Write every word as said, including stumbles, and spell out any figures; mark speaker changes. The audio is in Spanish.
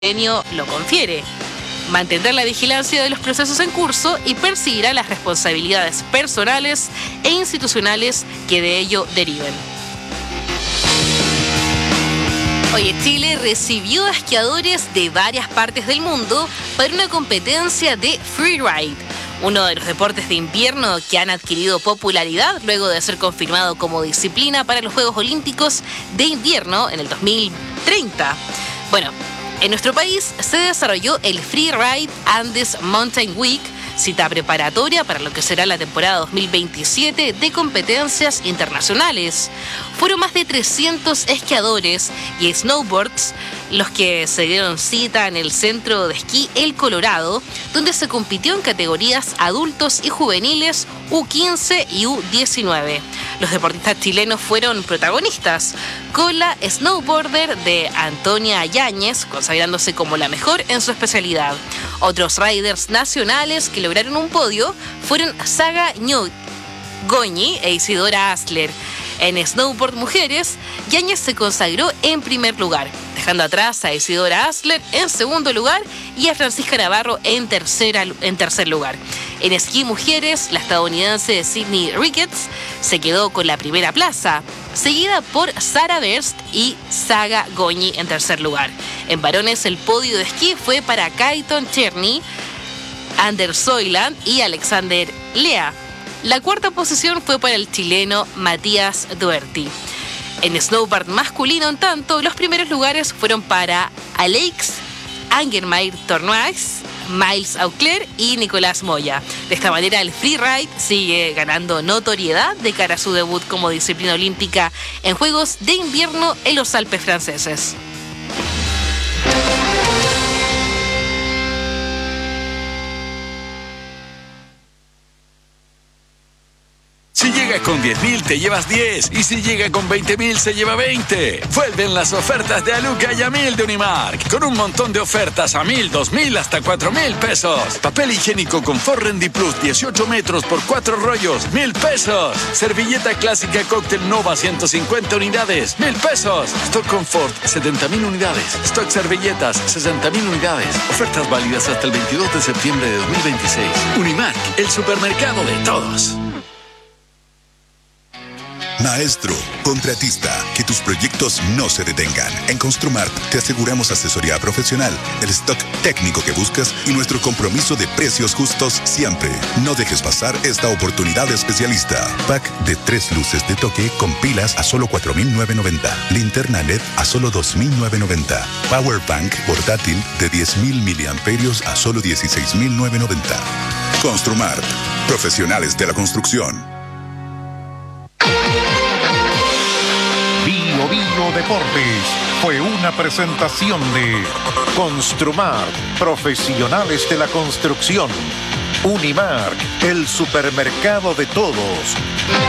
Speaker 1: convenio lo confiere. Mantendrá la vigilancia de los procesos en curso y perseguirá las responsabilidades personales e institucionales que de ello deriven. Oye, Chile recibió a esquiadores de varias partes del mundo para una competencia de freeride, uno de los deportes de invierno que han adquirido popularidad luego de ser confirmado como disciplina para los Juegos Olímpicos de Invierno en el dos mil treinta. Bueno, en nuestro país se desarrolló el Freeride Andes Mountain Week, cita preparatoria para lo que será la temporada dos mil veintisiete de competencias internacionales. Fueron más de trescientos esquiadores y snowboards los que se dieron cita en el centro de esquí El Colorado, donde se compitió en categorías adultos y juveniles U quince y U diecinueve. Los deportistas chilenos fueron protagonistas, con la snowboarder de Antonia Yáñez consagrándose como la mejor en su especialidad. Otros riders nacionales que lograron un podio fueron Saga Goñi e Isidora Asler. En snowboard mujeres, Yáñez se consagró en primer lugar, dejando atrás a Isidora Asler en segundo lugar y a Francisca Navarro en, tercera, en tercer lugar. En esquí mujeres, la estadounidense Sydney Ricketts se quedó con la primera plaza, seguida por Sara Berst y Saga Goñi en tercer lugar. En varones, el podio de esquí fue para Kaiton Cherny, Anders Soyland y Alexander Lea. La cuarta posición fue para el chileno Matías Duerti. En snowboard masculino, en tanto, los primeros lugares fueron para Alex Angermair Tornois, Miles Auclair y Nicolás Moya. De esta manera, el freeride sigue ganando notoriedad de cara a su debut como disciplina olímpica en Juegos de Invierno en los Alpes franceses.
Speaker 2: Si llega con diez mil, te llevas diez. Y si llega con veinte mil, se lleva veinte. Vuelven las ofertas de Aluca y a mil de Unimark. Con un montón de ofertas a mil, dos mil, hasta cuatro mil pesos. Papel higiénico Confort Rendi Plus, dieciocho metros por cuatro rollos, mil pesos. Servilleta clásica Cóctel Nova, ciento cincuenta unidades, mil pesos. Stock Confort, setenta mil unidades. Stock Servilletas, sesenta mil unidades. Ofertas válidas hasta el veintidós de septiembre de dos mil veintiséis. Unimark, el supermercado de todos.
Speaker 3: Maestro, contratista, que tus proyectos no se detengan. En Construmart te aseguramos asesoría profesional, el stock técnico que buscas y nuestro compromiso de precios justos siempre. No dejes pasar esta oportunidad especialista. Pack de tres luces de toque con pilas a solo cuatro mil novecientos noventa. Linterna L E D a solo dos mil novecientos noventa. Power Bank portátil de diez mil miliamperios a solo dieciséis mil novecientos noventa. Construmart, profesionales de la construcción.
Speaker 4: Bio Bio Deportes fue una presentación de Construmart, profesionales de la construcción. Unimark, el supermercado de todos.